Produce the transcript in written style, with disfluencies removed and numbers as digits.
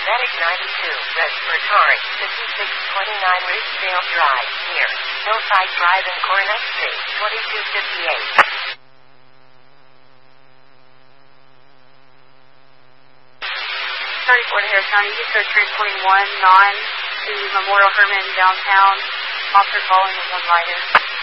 Medic 92, red for Taurus, 5629 Ridgedale Drive, near Hillside Drive in Coronet Street, 2258. 34 to Harris County, East Coast Train 21, 9 to Memorial Herman downtown. Officer calling is on rider.